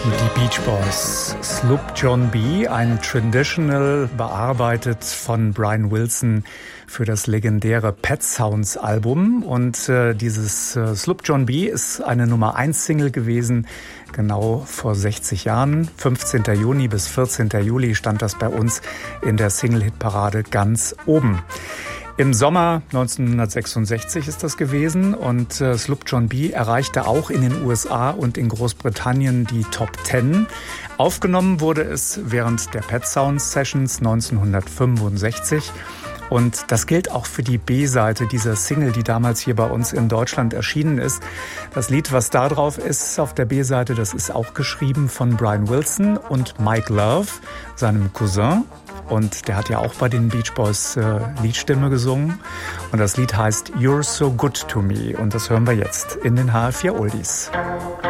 Die Beach Boys, Sloop John B., ein Traditional, bearbeitet von Brian Wilson für das legendäre Pet Sounds Album. Und dieses Sloop John B. ist eine Nummer-1-Single gewesen, genau vor 60 Jahren. 15. Juni bis 14. Juli stand das bei uns in der Single-Hit-Parade ganz oben. Im Sommer 1966 ist das gewesen und Sloop John B. erreichte auch in den USA und in Großbritannien die Top 10. Aufgenommen wurde es während der Pet Sounds Sessions 1965. Und das gilt auch für die B-Seite dieser Single, die damals hier bei uns in Deutschland erschienen ist. Das Lied, was da drauf ist auf der B-Seite, das ist auch geschrieben von Brian Wilson und Mike Love, seinem Cousin. Und der hat ja auch bei den Beach Boys Liedstimme gesungen. Und das Lied heißt You're So Good To Me. Und das hören wir jetzt in den HR4 Oldies.